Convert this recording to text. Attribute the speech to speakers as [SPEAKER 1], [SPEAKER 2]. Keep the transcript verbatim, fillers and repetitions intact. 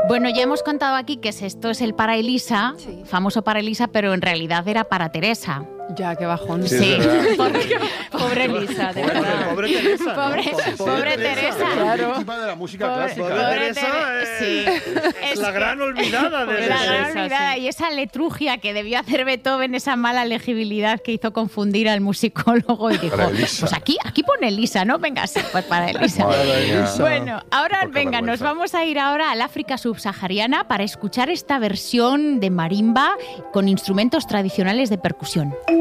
[SPEAKER 1] Bueno, ya hemos contado aquí que esto es el para Elisa, sí. famoso para Elisa, pero en realidad era para Teresa.
[SPEAKER 2] Ya, qué bajón.
[SPEAKER 1] Sí, sí. Pobre, pobre Elisa, de
[SPEAKER 3] pobre,
[SPEAKER 1] verdad.
[SPEAKER 3] Pobre Teresa.
[SPEAKER 1] Pobre,
[SPEAKER 3] ¿no?
[SPEAKER 1] pobre,
[SPEAKER 3] pobre
[SPEAKER 1] Teresa.
[SPEAKER 3] Teresa.
[SPEAKER 1] Claro.
[SPEAKER 3] Víctima de la música
[SPEAKER 1] pobre,
[SPEAKER 3] clásica.
[SPEAKER 1] Pobre
[SPEAKER 3] Teresa
[SPEAKER 1] Teresa,
[SPEAKER 3] es,
[SPEAKER 1] sí.
[SPEAKER 3] es la gran olvidada de
[SPEAKER 1] La
[SPEAKER 3] Teresa,
[SPEAKER 1] gran olvidada.
[SPEAKER 2] sí.
[SPEAKER 1] Y esa letrugia que debió hacer Beethoven, esa mala legibilidad que hizo confundir al musicólogo y dijo, pues aquí, aquí pone Elisa, ¿no? Venga, sí, pues para Elisa.
[SPEAKER 3] Elisa.
[SPEAKER 1] Bueno, ahora venga, nos vamos a ir ahora al África subsahariana para escuchar esta versión de marimba con instrumentos tradicionales de percusión.